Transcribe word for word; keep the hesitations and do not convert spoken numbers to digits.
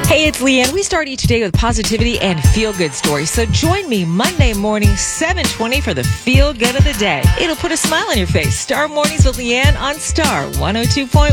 Hey, it's Leanne. We start each day with positivity and feel-good stories. So join me Monday morning, seven twenty for the feel-good of the day. It'll put a smile on your face. Star Mornings with Leanne on Star one oh two point one.